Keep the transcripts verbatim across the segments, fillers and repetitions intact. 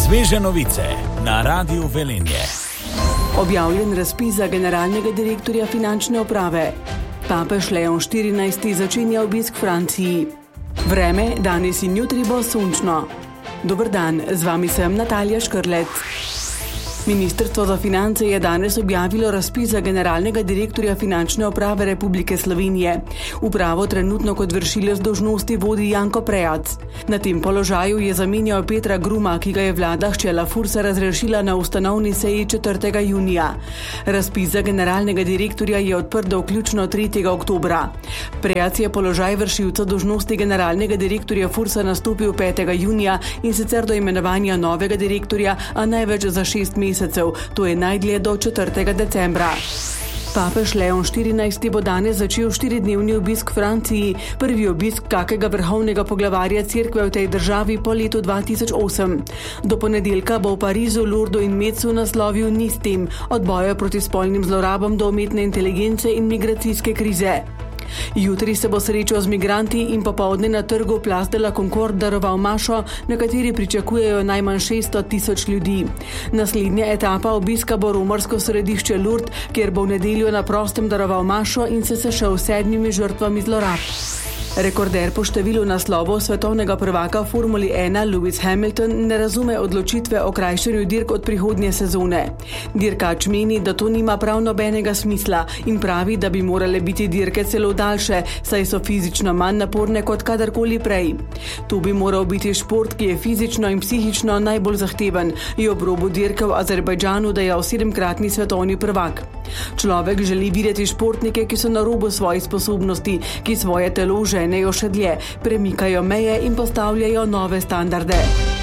Sveže novice na Radiu Velenje. Objavljen razpis za generalnega direktorja finančne uprave. Papež Leon štirinajsti začenja obisk v Franciji. Vreme danes in jutri bo sončno. Dober dan, z vami sem Natalija Škrlec. Ministrstvo za finance je danes objavilo razpis za generalnega direktorja finančne uprave Republike Slovenije. Upravo trenutno kot vršilec dolžnosti vodi Janko Prejac. Na tem položaju je zamenjal Petra Gruma, ki ga je vlada s čela Fursa razrešila na ustanovni seji četrtega junija. Razpis za generalnega direktorja je odprt do vključno tretjega oktobra. Prejac je položaj vršilca dolžnosti generalnega direktorja Fursa nastopil petega junija in sicer do imenovanja novega direktorja, a največ za šest mesecev. To je najdlje do četrtega decembra. Papež Leon štirinajsti bo danes začel štiridnevni obisk v Franciji, prvi obisk kakega vrhovnega poglavarja cerkve v tej državi po letu dva tisoč osem. Do ponedeljka bo v Parizu, Lourdu in Metzu naslovil niz tem, od boja proti spolnim zlorabam do umetne inteligence in migracijske krize. Jutri se bo srečal z migranti in popoldne na trgu Place de la Concorde daroval mašo, na kateri pričakujejo najmanj šeststo tisoč ljudi. Naslednja etapa obiska bo romarsko središče Lourdes, kjer bo v nedeljo na prostem daroval mašo in se sešel s sedmimi žrtvami zlorab. Rekorder po številu naslovov svetovnega prvaka v Formuli ena Lewis Hamilton ne razume odločitve o krajšanju dirk od prihodnje sezone. Dirkač meni, da to nima prav nobenega smisla in pravi, da bi morale biti dirke celo daljše, saj so fizično manj naporne kot kadarkoli prej. To bi moral biti šport, ki je fizično in psihično najbolj zahteven, je ob robu dirke v Azerbajdžanu dejal sedemkratni svetovni prvak. Človek želi videti športnike, ki so na robu svojih sposobnosti, ki svoje telo ženejo še dlje, premikajo meje in postavljajo nove standarde.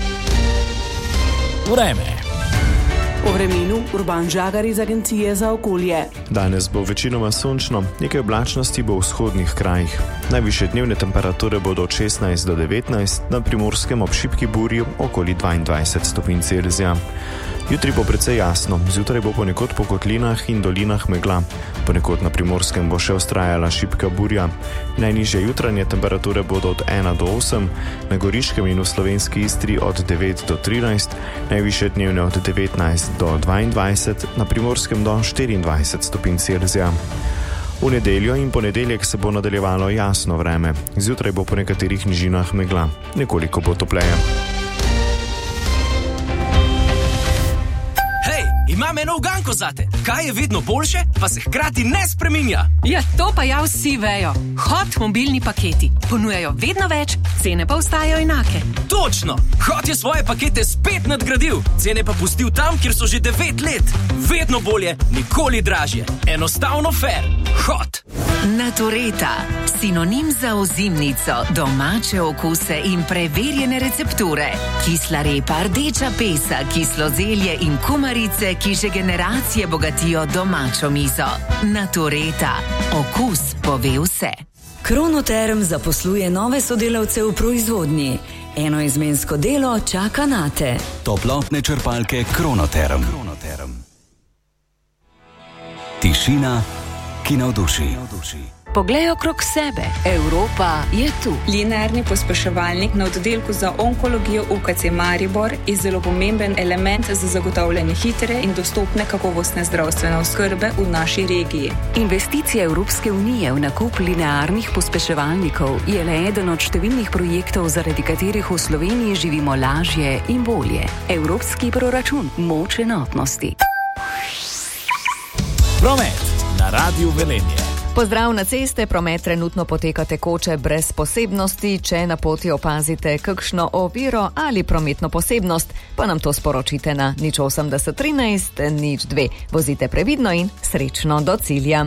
Vreme. O vremenu Urban Žagar iz Agencije za okolje. Danes bo večinoma sončno, nekaj oblačnosti bo v vzhodnih krajih. Najvišje dnevne temperature bodo od šestnajst do devetnajst, na Primorskem ob šibki burji okoli dvaindvajset stopinj Celzija. Jutri bo precej jasno, zjutraj bo ponekod po kotlinah in dolinah megla. Ponekod na Primorskem bo še vztrajala šibka burja. Najnižje jutranje temperature bodo od ena do osem, na Goriškem in v slovenski Istri od devet do trinajst, najvišje dnevne od devetnajst do dvaindvajset, na Primorskem do štiriindvajset stopinj Celzija. V nedeljo in ponedeljek se bo nadaljevalo jasno vreme. Zjutraj bo po nekaterih nižinah megla. Nekoliko bo topleje. Imam eno uganko zate. Kaj je vedno boljše, pa se hkrati ne spreminja? Ja, to pa ja vsi vejo. Hot mobilni paketi. Ponujajo vedno več, cene pa ostajajo enake. Točno! Hot je svoje pakete spet nadgradil. Cene pa pustil tam, kjer so že devet let. Vedno bolje, nikoli dražje. Enostavno fair. Hot! Natureta. Sinonim za ozimnico, domače okuse in preverjene recepture. Kisla repa, rdeča pesa, kislo zelje in kumarice, ki že generacije bogatijo domačo mizo. Natureta. Okus pove vse. Kronoterm zaposluje nove sodelavce v proizvodnji. Enoizmensko delo čaka nate. Toplotne črpalke Kronoterm. Kronoterm. Tišina, ki navduši. Poglej okrog sebe. Evropa je tu. Linearni pospeševalnik na oddelku za onkologijo U K C Maribor je zelo pomemben element za zagotavljanje hitre in dostopne kakovostne zdravstvene oskrbe v naši regiji. Investicija Evropske unije v nakup linearnih pospeševalnikov je le eden od številnih projektov, zaradi katerih v Sloveniji živimo lažje in bolje. Evropski proračun, moč enotnosti. Promet na Radiu Velenje. Pozdrav na ceste, promet trenutno poteka tekoče brez posebnosti. Če na poti opazite kakšno oviro ali prometno posebnost, pa nam to sporočite na nič osemdeset trinajst nič dve. Vozite previdno in srečno do cilja.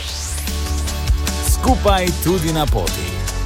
Skupaj tudi na poti.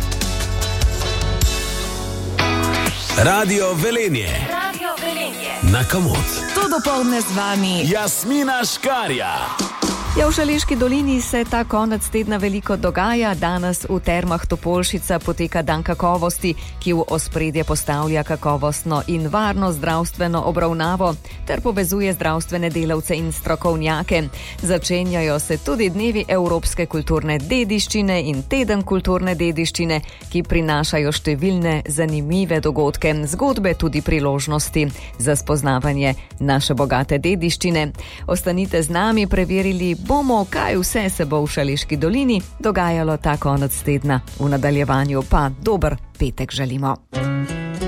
Radio Velenje. Radio Velenje. Na Komot. To dopoldne z vami Jasmina Škarja. Ja, v Šaleški dolini se ta konec tedna veliko dogaja. Danes v Termah Topolšica poteka dan kakovosti, ki v ospredje postavlja kakovostno in varno zdravstveno obravnavo ter povezuje zdravstvene delavce in strokovnjake. Začenjajo se tudi dnevi evropske kulturne dediščine in teden kulturne dediščine, ki prinašajo številne zanimive dogodke, zgodbe, tudi priložnosti za spoznavanje naše bogate dediščine. Ostanite z nami, preverili bomo, kaj vse se bo v Šaleški dolini dogajalo ta konec tedna. V nadaljevanju pa dober petek želimo.